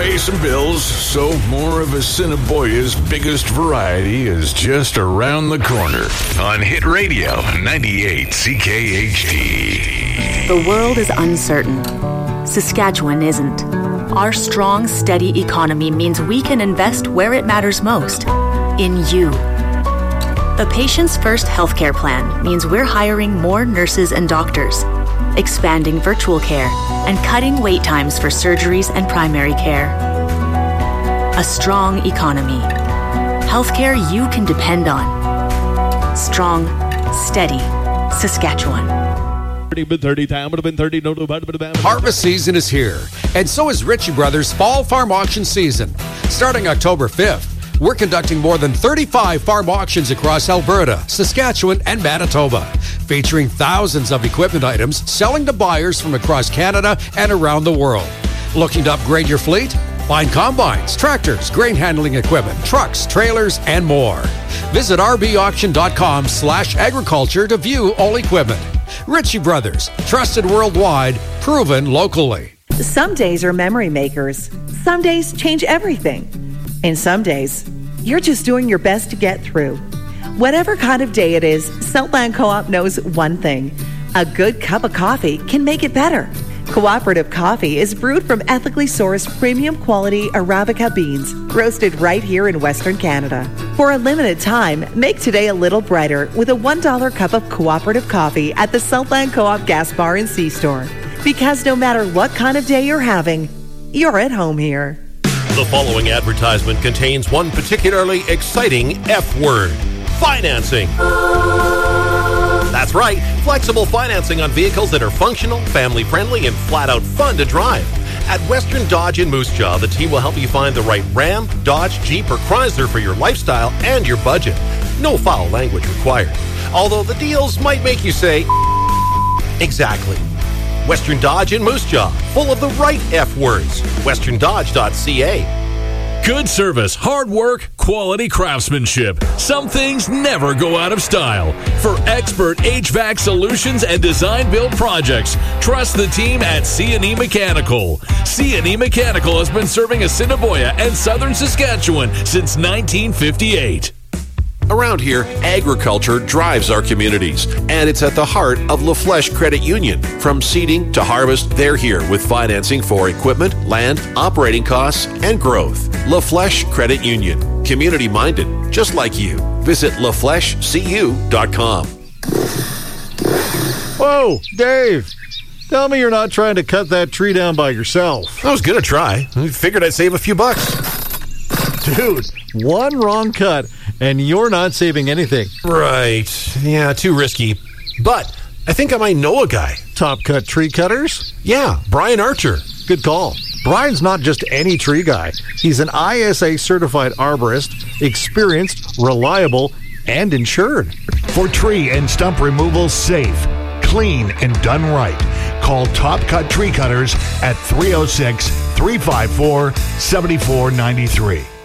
pay some bills, so more of Assiniboia's biggest variety is just around the corner. On Hit Radio 98 CKHT. The world is uncertain. Saskatchewan isn't. Our strong, steady economy means we can invest where it matters most, in you. The Patients First healthcare plan means we're hiring more nurses and doctors, expanding virtual care, and cutting wait times for surgeries and primary care. A strong economy. Healthcare you can depend on. Strong, steady Saskatchewan. Harvest season is here, and so is Ritchie Brothers' Fall Farm Auction season. Starting October 5th, we're conducting more than 35 farm auctions across Alberta, Saskatchewan, and Manitoba, featuring thousands of equipment items selling to buyers from across Canada and around the world. Looking to upgrade your fleet? Find combines, tractors, grain handling equipment, trucks, trailers, and more. Visit rbauction.com/agriculture to view all equipment. Ritchie Brothers, trusted worldwide, proven locally. Some days are memory makers. Some days change everything. And some days, you're just doing your best to get through. Whatever kind of day it is, Southland Co-op knows one thing. A good cup of coffee can make it better. Cooperative coffee is brewed from ethically sourced premium quality Arabica beans, roasted right here in Western Canada. For a limited time, make today a little brighter with a $1 cup of cooperative coffee at the Southland Co-op Gas Bar and C-Store. Because no matter what kind of day you're having, you're at home here. The following advertisement contains one particularly exciting F word: financing. That's right, flexible financing on vehicles that are functional, family-friendly, and flat-out fun to drive. At Western Dodge in Moose Jaw, the team will help you find the right Ram, Dodge, Jeep, or Chrysler for your lifestyle and your budget. No foul language required. Although the deals might make you say, exactly. Western Dodge in Moose Jaw, full of the right F words. WesternDodge.ca. Good service, hard work, quality craftsmanship. Some things never go out of style. For expert HVAC solutions and design-build projects, trust the team at C&E Mechanical. C&E Mechanical has been serving Assiniboia and southern Saskatchewan since 1958. Around here, agriculture drives our communities, and it's at the heart of La Flèche Credit Union. From seeding to harvest, they're here with financing for equipment, land, operating costs, and growth. La Flèche Credit Union. Community-minded, just like you. Visit laflèchecu.com. Whoa, Dave. Tell me you're not trying to cut that tree down by yourself. I was going to try. I figured I'd save a few bucks. Dude, one wrong cut, and you're not saving anything. Right. Yeah, too risky. But I think I might know a guy. Top Cut Tree Cutters? Yeah, Brian Archer. Good call. Brian's not just any tree guy. He's an ISA-certified arborist, experienced, reliable, and insured. For tree and stump removal safe, clean, and done right, call Top Cut Tree Cutters at 306-354-7493.